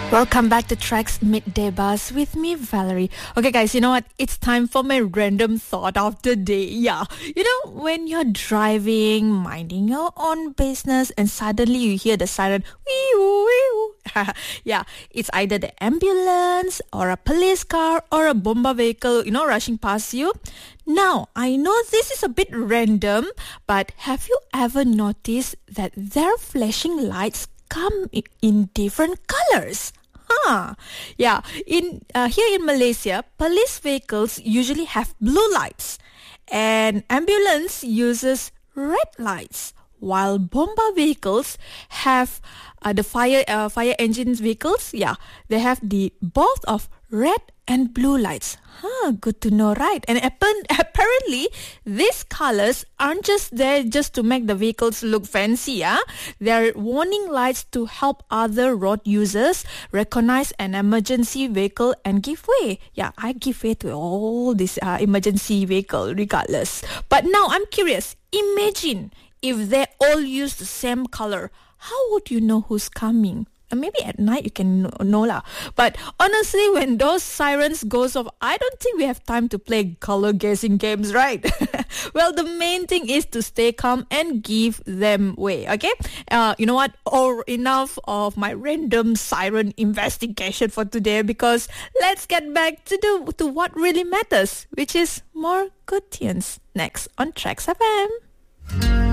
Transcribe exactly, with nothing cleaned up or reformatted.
Welcome back to Tracks Midday Buzz with me, Valerie. Okay, guys, you know what? It's time for my random thought of the day. Yeah, you know, when you're driving, minding your own business, and suddenly you hear the siren, wee-oo, wee-oo. Yeah, it's either the ambulance or a police car or a bomba vehicle, you know, rushing past you. Now, I know this is a bit random, but have you ever noticed that their flashing lights come in different colors? Huh. Yeah, in uh, here in Malaysia, police vehicles usually have blue lights and ambulance uses red lights, while bomba vehicles have uh, the fire uh, fire engine vehicles, yeah, they have the both of red and blue lights. Huh, good to know, right? And apparently, these colors aren't just there just to make the vehicles look fancy, yeah? They're warning lights to help other road users recognize an emergency vehicle and give way. Yeah, I give way to all this uh, emergency vehicle regardless. But now I'm curious, imagine if they all use the same color. How would you know who's coming? And maybe at night you can know, know lah. But honestly, when those sirens goes off, I don't think we have time to play color guessing games, right? Well, the main thing is to stay calm and give them way, okay? Uh, you know what? Or enough of my random siren investigation for today, because let's get back to the to what really matters, which is more good tunes. Next on Tracks F M.